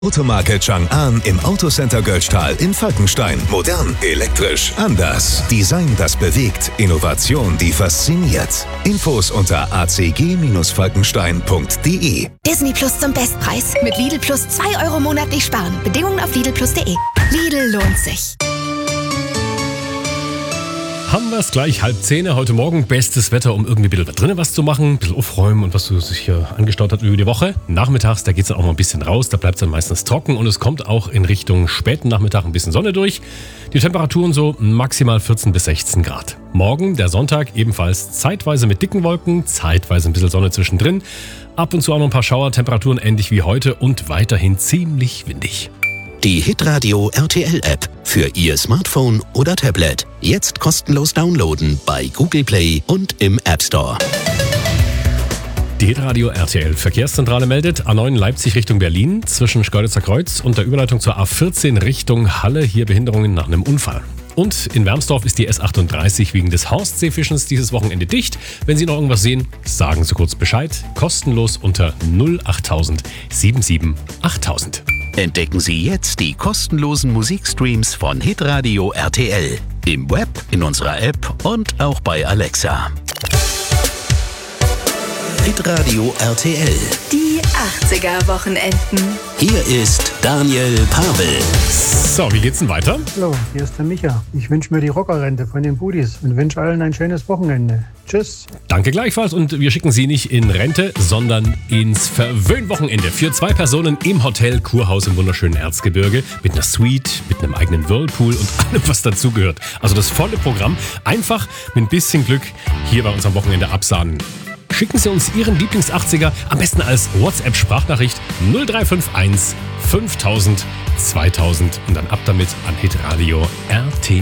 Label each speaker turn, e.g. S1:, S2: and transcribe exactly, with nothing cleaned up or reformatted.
S1: Automarke Chang'an im Autocenter Götztal in Falkenstein. Modern, elektrisch, anders. Design, das bewegt. Innovation, die fasziniert. Infos unter a c g falkenstein punkt d e.
S2: Disney Plus zum Bestpreis. Mit Lidl Plus zwei Euro monatlich sparen. Bedingungen auf lidl plus punkt d e. Lidl lohnt sich.
S3: Haben wir es gleich, halb zehn heute Morgen. Bestes Wetter, um irgendwie ein bisschen drinnen was zu machen, ein bisschen aufräumen und was so sich hier angestaut hat über die Woche. Nachmittags, da geht es dann auch mal ein bisschen raus, da bleibt es dann meistens trocken und es kommt auch in Richtung späten Nachmittag ein bisschen Sonne durch. Die Temperaturen so maximal vierzehn bis sechzehn Grad. Morgen, der Sonntag, ebenfalls zeitweise mit dicken Wolken, zeitweise ein bisschen Sonne zwischendrin. Ab und zu auch noch ein paar Schauer, Temperaturen ähnlich wie heute und weiterhin ziemlich windig.
S4: Die Hitradio R T L App für Ihr Smartphone oder Tablet. Jetzt kostenlos downloaden bei Google Play und im App Store.
S3: Die Hitradio R T L Verkehrszentrale meldet A neun Leipzig Richtung Berlin zwischen Schkeuditzer Kreuz und der Überleitung zur A vierzehn Richtung Halle. Hier Behinderungen nach einem Unfall. Und in Wermsdorf ist die S achtunddreißig wegen des Horstseefischens dieses Wochenende dicht. Wenn Sie noch irgendwas sehen, sagen Sie kurz Bescheid. Kostenlos unter null achttausend siebenundsiebzig achttausend.
S4: Entdecken Sie jetzt die kostenlosen Musikstreams von Hitradio R T L. Im Web, in unserer App und auch bei Alexa. Hitradio R T L.
S2: Die achtziger-Wochenenden.
S4: Hier ist Daniel Pavel.
S3: So, wie geht's denn weiter?
S5: Hallo, hier ist der Micha. Ich wünsche mir die Rockerrente von den Budis und wünsche allen ein schönes Wochenende. Tschüss.
S3: Danke gleichfalls und wir schicken Sie nicht in Rente, sondern ins Verwöhnwochenende für zwei Personen im Hotel Kurhaus im wunderschönen Erzgebirge mit einer Suite, mit einem eigenen Whirlpool und allem, was dazugehört. Also das volle Programm, einfach mit ein bisschen Glück hier bei uns am Wochenende absahnen. Schicken Sie uns Ihren Lieblings-achtziger am besten als WhatsApp-Sprachnachricht null drei fünf eins fünftausend zweitausend und dann ab damit an Hitradio R T L.